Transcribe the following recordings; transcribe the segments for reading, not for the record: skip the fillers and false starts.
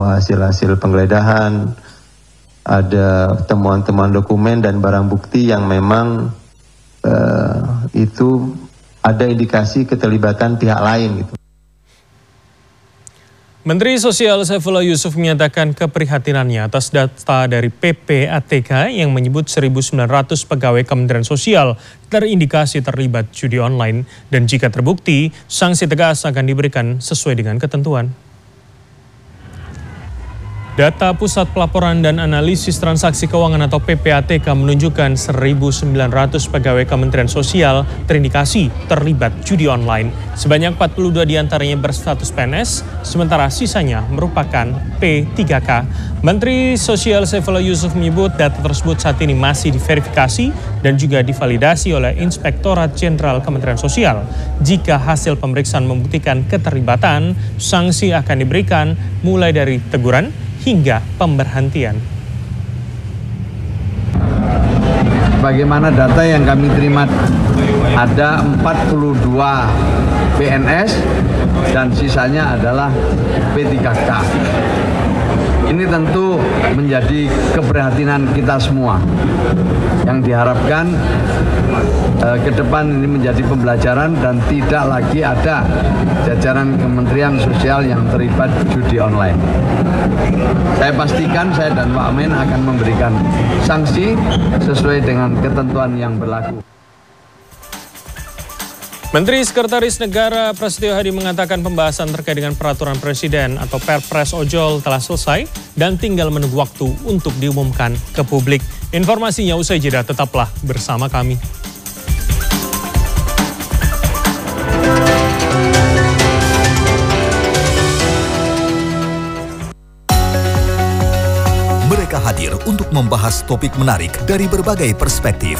hasil-hasil penggeledahan, ada temuan-temuan dokumen dan barang bukti yang memang itu ada indikasi keterlibatan pihak lain gitu. Menteri Sosial Saifullah Yusuf menyatakan keprihatinannya atas data dari PPATK yang menyebut 1.900 pegawai Kementerian Sosial terindikasi terlibat judi online dan jika terbukti, sanksi tegas akan diberikan sesuai dengan ketentuan. Data Pusat Pelaporan dan Analisis Transaksi Keuangan atau PPATK menunjukkan 1.900 pegawai Kementerian Sosial terindikasi terlibat judi online. Sebanyak 42 diantaranya berstatus PNS, sementara sisanya merupakan P3K. Menteri Sosial Saifullah Yusuf menyebut data tersebut saat ini masih diverifikasi dan juga divalidasi oleh Inspektorat Jenderal Kementerian Sosial. Jika hasil pemeriksaan membuktikan keterlibatan, sanksi akan diberikan mulai dari teguran hingga pemberhentian. Bagaimana data yang kami terima, ada 42 PNS dan sisanya adalah P3K. Ini tentu menjadi keprihatinan kita semua. Yang diharapkan ke depan ini menjadi pembelajaran dan tidak lagi ada jajaran Kementerian Sosial yang terlibat judi online. Saya pastikan saya dan Pak Amin akan memberikan sanksi sesuai dengan ketentuan yang berlaku. Menteri Sekretaris Negara Prasetyo Hadi mengatakan pembahasan terkait dengan peraturan presiden atau Perpres Ojol telah selesai dan tinggal menunggu waktu untuk diumumkan ke publik. Informasinya usai jeda, tetaplah bersama kami. Mereka hadir untuk membahas topik menarik dari berbagai perspektif.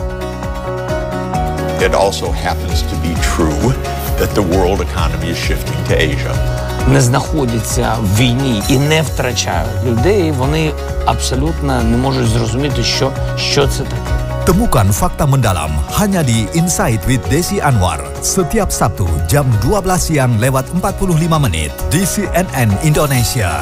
It also happens to be true that the world economy is shifting to Asia. Не знаходяться в війні і не втрачають людей, вони абсолютно не можуть зрозуміти, що це таке. Temukan fakta mendalam hanya di Insight with Desi Anwar setiap Sabtu jam 12 siang lewat 45 menit di CNN Indonesia.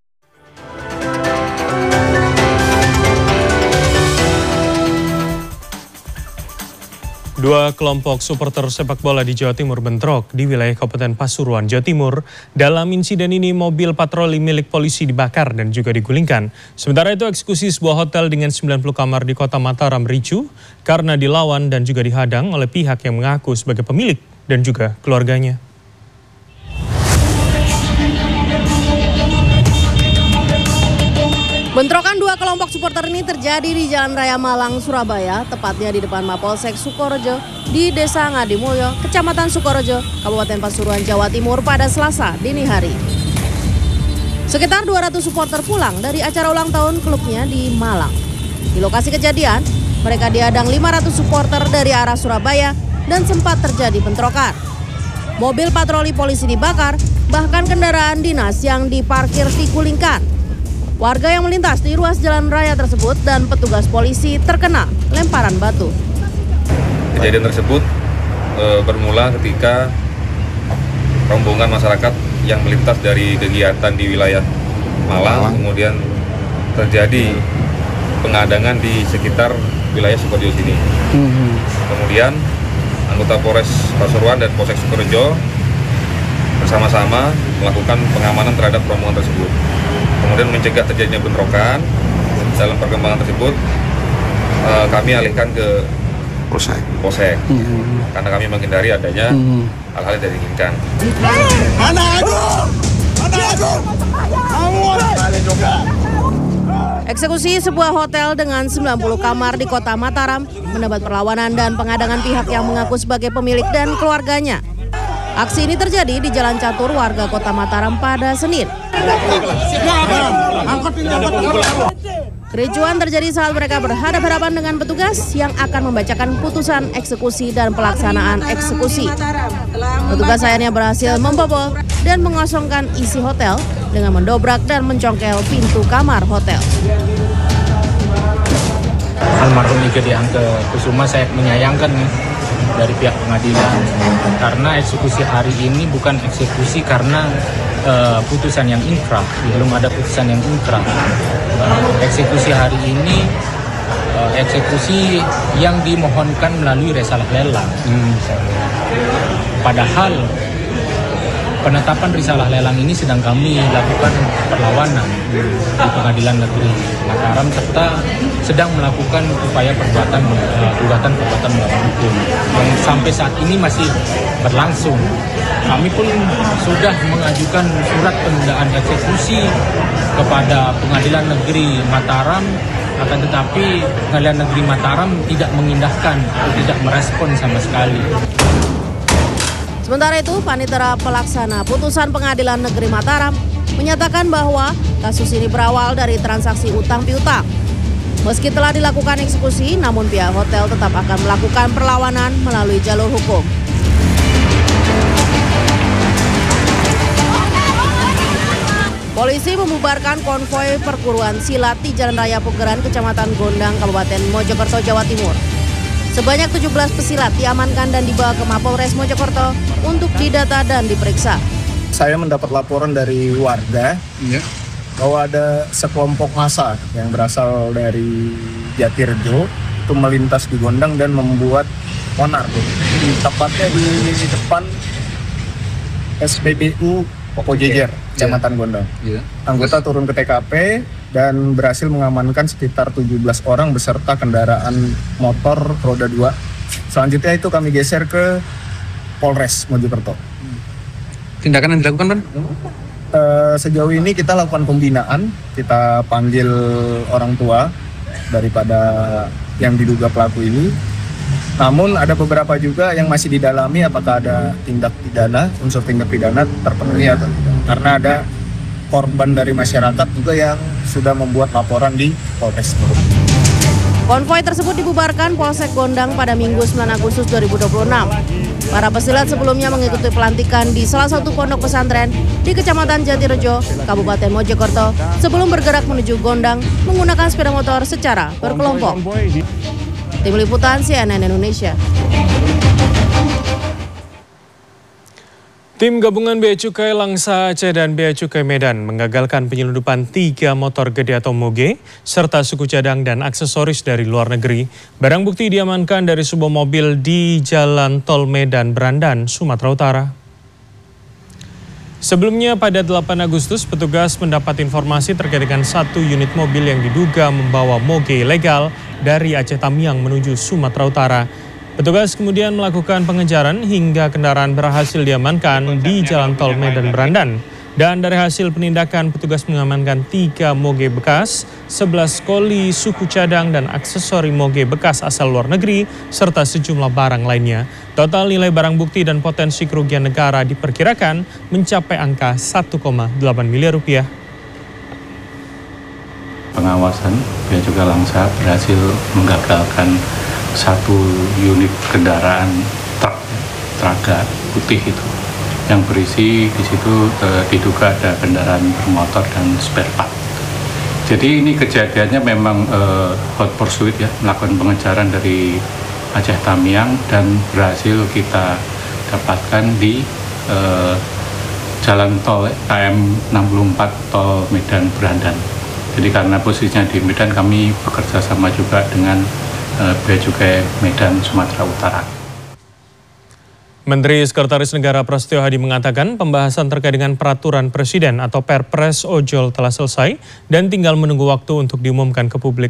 Dua kelompok supporter sepak bola di Jawa Timur bentrok di wilayah Kabupaten Pasuruan, Jawa Timur. Dalam insiden ini mobil patroli milik polisi dibakar dan juga digulingkan. Sementara itu eksekusi sebuah hotel dengan 90 kamar di kota Mataram ricuh karena dilawan dan juga dihadang oleh pihak yang mengaku sebagai pemilik dan juga keluarganya. Bentrokan dua kelompok supporter ini terjadi di Jalan Raya Malang, Surabaya, tepatnya di depan Mapolsek Sukorejo di Desa Ngadimulyo, Kecamatan Sukorejo, Kabupaten Pasuruan, Jawa Timur pada Selasa dini hari. Sekitar 200 supporter pulang dari acara ulang tahun klubnya di Malang. Di lokasi kejadian, mereka dihadang 500 supporter dari arah Surabaya dan sempat terjadi bentrokan. Mobil patroli polisi dibakar, bahkan kendaraan dinas yang diparkir digulingkan. Warga yang melintas di ruas jalan raya tersebut dan petugas polisi terkena lemparan batu. Kejadian tersebut bermula ketika rombongan masyarakat yang melintas dari kegiatan di wilayah Malang, kemudian terjadi penghadangan di sekitar wilayah Sukorejo sini. Kemudian anggota Polres Pasuruan dan Polsek Sukorejo bersama-sama melakukan pengamanan terhadap rombongan tersebut. Kemudian mencegah terjadinya bentrokan. Dalam perkembangan tersebut kami alihkan ke Polsek karena kami menghindari adanya hal-hal yang tidak diinginkan. Eksekusi sebuah hotel dengan 90 kamar di kota Mataram mendapat perlawanan dan penghadangan pihak yang mengaku sebagai pemilik dan keluarganya. Aksi ini terjadi di Jalan Catur warga kota Mataram pada Senin. Kericuan terjadi saat mereka berhadapan-hadapan dengan petugas yang akan membacakan putusan eksekusi dan pelaksanaan eksekusi. Petugas akhirnya berhasil membobol dan mengosongkan isi hotel dengan mendobrak dan mencongkel pintu kamar hotel. Almarhum Igede Angke Kusuma saya menyayangkan dari pihak pengadilan, karena eksekusi hari ini bukan eksekusi karena putusan yang inkrah, belum ada putusan yang inkrah. Eksekusi hari ini eksekusi yang dimohonkan melalui risalah lelang. Padahal penetapan risalah lelang ini sedang kami lakukan perlawanan di Pengadilan Negeri Mataram serta sedang melakukan upaya gugatan perbuatan melawan hukum yang sampai saat ini masih berlangsung. Kami pun sudah mengajukan surat penundaan eksekusi kepada Pengadilan Negeri Mataram, akan tetapi Pengadilan Negeri Mataram tidak mengindahkan atau tidak merespon sama sekali. Sementara itu, Panitera Pelaksana Putusan Pengadilan Negeri Mataram menyatakan bahwa kasus ini berawal dari transaksi utang piutang. Meski telah dilakukan eksekusi, namun pihak hotel tetap akan melakukan perlawanan melalui jalur hukum. Polisi membubarkan konvoi perguruan silat di Jalan Raya Pugeran, Kecamatan Gondang, Kabupaten Mojokerto, Jawa Timur. Sebanyak 17 pesilat diamankan dan dibawa ke Mapolres Mojokerto untuk didata dan diperiksa. Saya mendapat laporan dari warga bahwa ada sekelompok massa yang berasal dari Jatirejo itu melintas di Gondang dan membuat onar. Tepatnya di depan SPBU Poko Jejer, Kecamatan Gondang. Anggota turun ke TKP dan berhasil mengamankan sekitar 17 orang beserta kendaraan motor roda 2. Selanjutnya itu kami geser ke Polres Mojokerto. Tindakan yang dilakukan, Bang? Sejauh ini kita lakukan pembinaan, kita panggil orang tua daripada yang diduga pelaku ini. Namun ada beberapa juga yang masih didalami apakah ada tindak pidana, unsur tindak pidana terpenuhi atau tidak. Karena ada korban dari masyarakat juga yang sudah membuat laporan di Polres. Konvoi tersebut dibubarkan Polsek Gondang pada Minggu 9 Agustus 2026. Para pesilat sebelumnya mengikuti pelantikan di salah satu pondok pesantren di Kecamatan Jatirejo, Kabupaten Mojokerto, sebelum bergerak menuju Gondang menggunakan sepeda motor secara berkelompok. Tim Liputan CNN Indonesia. Tim gabungan Bea Cukai Langsa Aceh dan Bea Cukai Medan menggagalkan penyelundupan 3 motor gede atau moge, serta suku cadang dan aksesoris dari luar negeri. Barang bukti diamankan dari sebuah mobil di Jalan Tol Medan Brandan, Sumatera Utara. Sebelumnya pada 8 Agustus, petugas mendapat informasi terkait dengan 1 unit mobil yang diduga membawa moge ilegal dari Aceh Tamiang menuju Sumatera Utara. Petugas kemudian melakukan pengejaran hingga kendaraan berhasil diamankan di Jalan Tol Medan Brandan. Dan dari hasil penindakan, petugas mengamankan 3 moge bekas, 11 koli suku cadang dan aksesori moge bekas asal luar negeri, serta sejumlah barang lainnya. Total nilai barang bukti dan potensi kerugian negara diperkirakan mencapai angka 1,8 miliar rupiah. Pengawasan Bea Cukai Langsa berhasil menggagalkan 1 unit kendaraan truk Traga putih itu yang berisi di situ diduga ada kendaraan bermotor dan spare part. Jadi ini kejadiannya memang hot pursuit ya, melakukan pengejaran dari Aceh Tamiang dan berhasil kita dapatkan di jalan tol KM 64 Tol Medan Brandan. Jadi karena posisinya di Medan, kami bekerja sama juga dengan Bea Cukai Medan, Sumatera Utara. Menteri Sekretaris Negara Prasetyo Hadi mengatakan pembahasan terkait dengan peraturan presiden atau Perpres ojol telah selesai dan tinggal menunggu waktu untuk diumumkan ke publik.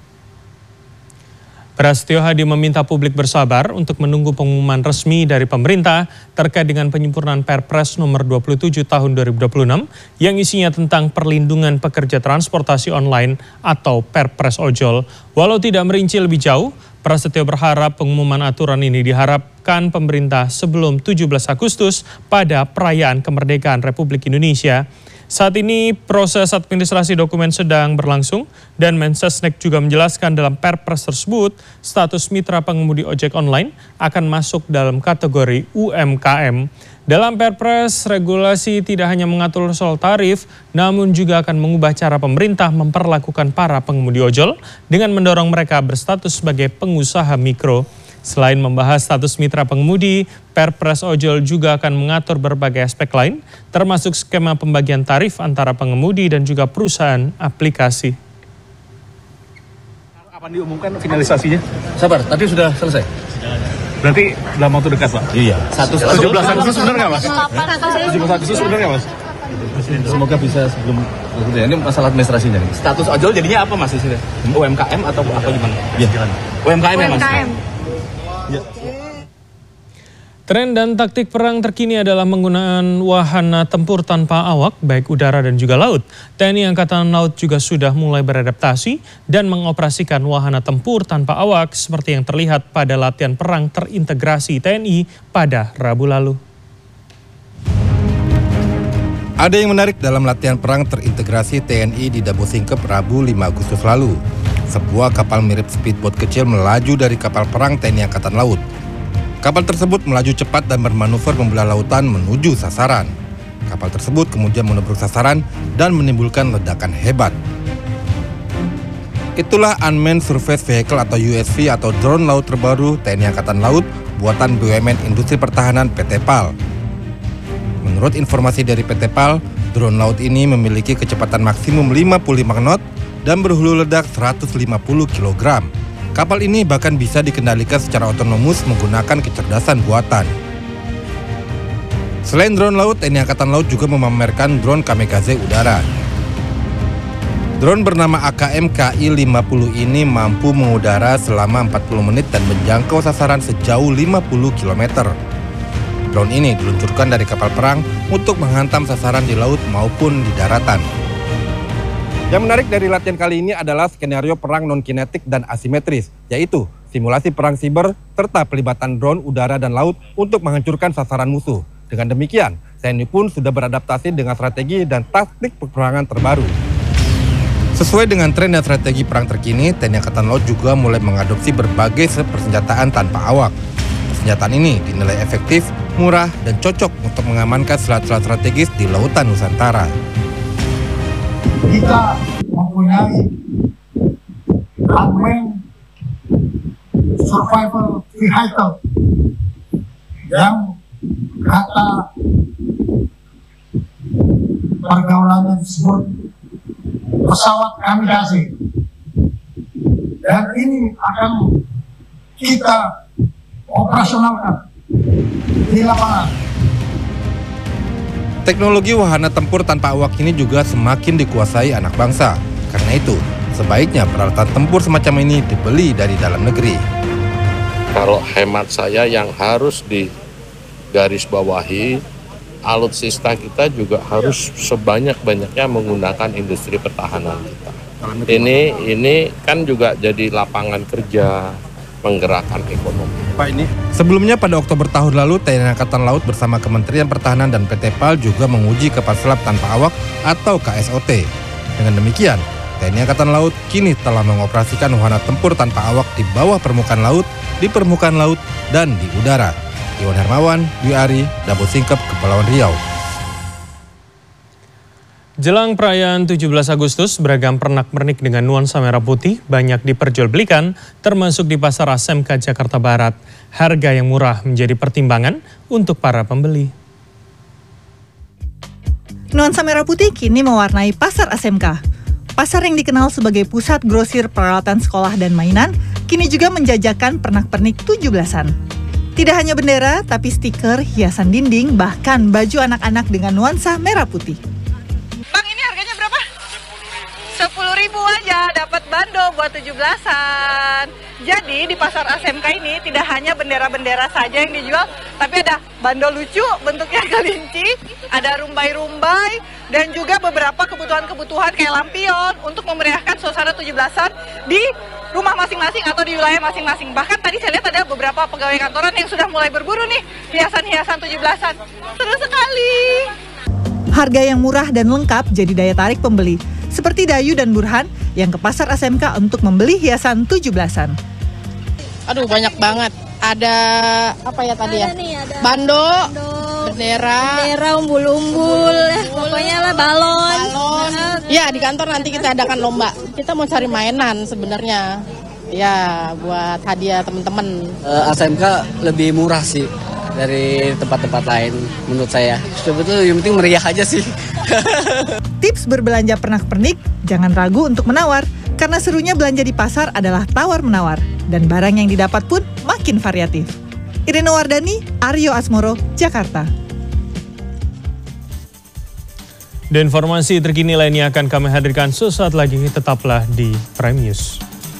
Prasetyo Hadi meminta publik bersabar untuk menunggu pengumuman resmi dari pemerintah terkait dengan penyempurnaan Perpres nomor 27 tahun 2026 yang isinya tentang perlindungan pekerja transportasi online atau Perpres ojol. Walau tidak merinci lebih jauh, Prasetyo berharap pengumuman aturan ini diharapkan pemerintah sebelum 17 Agustus pada perayaan kemerdekaan Republik Indonesia. Saat ini proses administrasi dokumen sedang berlangsung dan Mensesnek juga menjelaskan dalam Perpres tersebut status mitra pengemudi ojek online akan masuk dalam kategori UMKM. Dalam Perpres, regulasi tidak hanya mengatur soal tarif, namun juga akan mengubah cara pemerintah memperlakukan para pengemudi ojol dengan mendorong mereka berstatus sebagai pengusaha mikro. Selain membahas status mitra pengemudi, Perpres Ojol juga akan mengatur berbagai aspek lain, termasuk skema pembagian tarif antara pengemudi dan juga perusahaan aplikasi. Kapan diumumkan finalisasinya? Sabar, tadi sudah selesai. Berarti dalam waktu dekat, Pak? Iya. 17 Agustus benar nggak, Mas? 17 Agustus benar nggak, Mas? Semoga bisa sebelum ini masalah administrasinya nih. Status ojol jadinya apa, Mas? UMKM atau apa gimana? Iya. UMKM ya, Mas? Ya. Tren dan taktik perang terkini adalah penggunaan wahana tempur tanpa awak, baik udara dan juga laut. TNI Angkatan Laut juga sudah mulai beradaptasi dan mengoperasikan wahana tempur tanpa awak seperti yang terlihat pada latihan perang terintegrasi TNI pada Rabu lalu. Ada yang menarik dalam latihan perang terintegrasi TNI di Dabo Singkep Rabu 5 Agustus lalu. Sebuah kapal mirip speedboat kecil melaju dari kapal perang TNI Angkatan Laut. Kapal tersebut melaju cepat dan bermanuver membelah lautan menuju sasaran. Kapal tersebut kemudian menubruk sasaran dan menimbulkan ledakan hebat. Itulah Unmanned Surface Vehicle atau USV atau drone laut terbaru TNI Angkatan Laut buatan BUMN Industri Pertahanan PT PAL. Menurut informasi dari PT PAL, drone laut ini memiliki kecepatan maksimum 55 knot dan berhulu ledak 150 kg. Kapal ini bahkan bisa dikendalikan secara otonomus menggunakan kecerdasan buatan. Selain drone laut, TNI Angkatan Laut juga memamerkan drone kamikaze udara. Drone bernama AKM KI-50 ini mampu mengudara selama 40 menit dan menjangkau sasaran sejauh 50 km. Drone ini diluncurkan dari kapal perang untuk menghantam sasaran di laut maupun di daratan. Yang menarik dari latihan kali ini adalah skenario perang non-kinetik dan asimetris, yaitu simulasi perang siber serta pelibatan drone udara dan laut untuk menghancurkan sasaran musuh. Dengan demikian, TNI pun sudah beradaptasi dengan strategi dan taktik peperangan terbaru. Sesuai dengan tren dan strategi perang terkini, TNI Angkatan Laut juga mulai mengadopsi berbagai persenjataan tanpa awak. Persenjataan ini dinilai efektif, murah, dan cocok untuk mengamankan selat-selat strategis di lautan Nusantara. Kita mempunyai unmanned survival vehicle yang kata pergaulannya disebut pesawat kamikaze, dan ini akan kita operasionalkan di lapangan. Teknologi wahana tempur tanpa awak ini juga semakin dikuasai anak bangsa. Karena itu, sebaiknya peralatan tempur semacam ini dibeli dari dalam negeri. Kalau hemat saya yang harus digarisbawahi, alutsista kita juga harus sebanyak-banyaknya menggunakan industri pertahanan kita. Ini kan juga jadi lapangan kerja, menggerakkan ekonomi. Pak, ini sebelumnya pada Oktober tahun lalu TNI Angkatan Laut bersama Kementerian Pertahanan dan PT PAL juga menguji kapal selam tanpa awak atau KSOT. Dengan demikian, TNI Angkatan Laut kini telah mengoperasikan wahana tempur tanpa awak di bawah permukaan laut, di permukaan laut, dan di udara. Iwan Hermawan, Dwi Ari, Dabo Singkep, Kepulauan Riau. Jelang perayaan 17 Agustus, beragam pernak-pernik dengan nuansa merah putih banyak diperjualbelikan, termasuk di Pasar ASMK Jakarta Barat. Harga yang murah menjadi pertimbangan untuk para pembeli. Nuansa merah putih kini mewarnai Pasar ASMK. Pasar yang dikenal sebagai pusat grosir peralatan sekolah dan mainan, kini juga menjajakan pernak-pernik 17-an. Tidak hanya bendera, tapi stiker, hiasan dinding, bahkan baju anak-anak dengan nuansa merah putih. 10.000 aja dapat bando buat 17-an. Jadi di Pasar ASMK ini tidak hanya bendera-bendera saja yang dijual, tapi ada bando lucu bentuknya kelinci, ada rumbai-rumbai, dan juga beberapa kebutuhan-kebutuhan kayak lampion untuk memeriahkan suasana 17-an di rumah masing-masing atau di wilayah masing-masing. Bahkan tadi saya lihat ada beberapa pegawai kantoran yang sudah mulai berburu nih hiasan-hiasan 17-an. Seru sekali. Harga yang murah dan lengkap jadi daya tarik pembeli. Seperti Dayu dan Burhan yang ke Pasar ASMK untuk membeli hiasan 17-an. Aduh, banyak banget. Ada apa ya tadi ya? Bando, bendera, umbul-umbul, pokoknya lah balon. Ya, di kantor nanti kita adakan lomba. Kita mau cari mainan sebenarnya. Ya, buat hadiah teman-teman. ASMK lebih murah sih dari tempat-tempat lain menurut saya. Sebetulnya yang penting meriah aja sih. Tips berbelanja pernak-pernik, jangan ragu untuk menawar. Karena serunya belanja di pasar adalah tawar-menawar. Dan barang yang didapat pun makin variatif. Irene Wardani, Aryo Asmoro, Jakarta. Dan informasi terkini lainnya akan kami hadirkan sesaat lagi. Tetaplah di Prime News.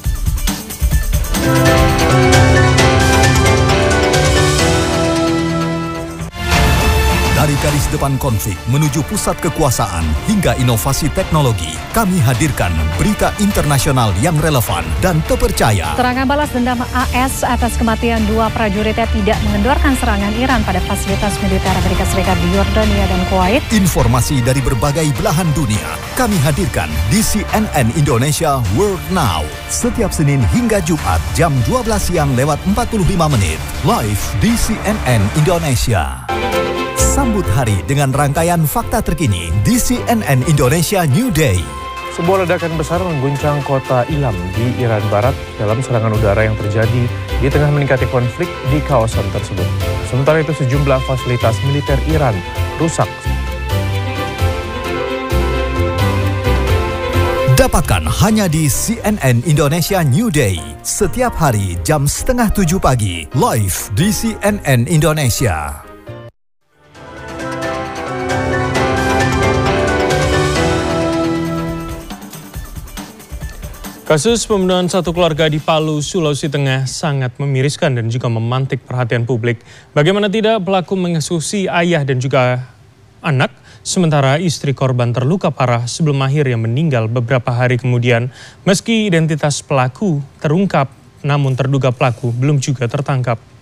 Dari garis depan konflik menuju pusat kekuasaan hingga inovasi teknologi, kami hadirkan berita internasional yang relevan dan terpercaya. Serangan balas dendam AS atas kematian 2 prajuritnya tidak mengendorkan serangan Iran pada fasilitas militer Amerika Serikat di Yordania dan Kuwait. Informasi dari berbagai belahan dunia kami hadirkan di CNN Indonesia World Now. Setiap Senin hingga Jumat jam 12 siang lewat 45 menit. Live di CNN Indonesia. Sambut hari dengan rangkaian fakta terkini di CNN Indonesia New Day. Sebuah ledakan besar mengguncang kota Ilam di Iran Barat dalam serangan udara yang terjadi di tengah meningkatnya konflik di kawasan tersebut. Sementara itu sejumlah fasilitas militer Iran rusak. Dapatkan hanya di CNN Indonesia New Day. Setiap hari jam 6:30 pagi. Live di CNN Indonesia. Kasus pembunuhan satu keluarga di Palu, Sulawesi Tengah sangat memiriskan dan juga memantik perhatian publik. Bagaimana tidak, pelaku mengeksekusi ayah dan juga anak, sementara istri korban terluka parah sebelum akhirnya meninggal beberapa hari kemudian. Meski identitas pelaku terungkap, namun terduga pelaku belum juga tertangkap.